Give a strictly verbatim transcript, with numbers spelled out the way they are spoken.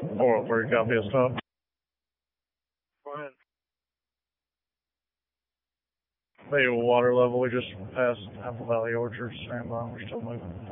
four oh three, copy a stop. Go ahead. The water level, we just passed Apple Valley Orchard, stand by, we're still moving.